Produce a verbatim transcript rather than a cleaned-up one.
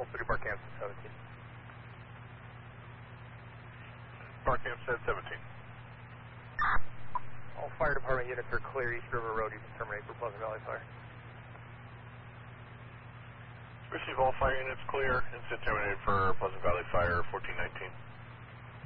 Full City Barcampton seventeen. Barcampton seventeen. All fire department units are clear. East River Road, you can terminate for Pleasant Valley Fire. Receive all fire units clear. Incident terminated for Pleasant Valley Fire fourteen nineteen.